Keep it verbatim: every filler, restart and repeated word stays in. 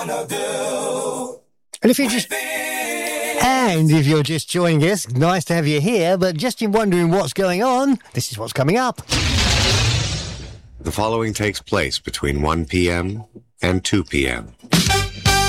And if you're just and if you're just joining us, nice to have you here, but just in wondering what's going on, this is what's coming up. The following takes place between one p.m. and two p.m.